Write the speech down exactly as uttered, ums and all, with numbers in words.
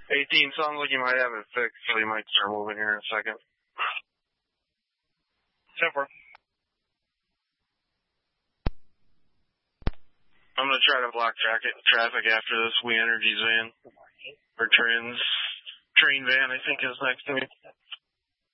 eighteen, sounds like you might have it fixed, so you might start moving here in a second. Super. I'm going to try to block traffic, traffic after this We Energies van. Or Trans, Train van, I think, is next to me.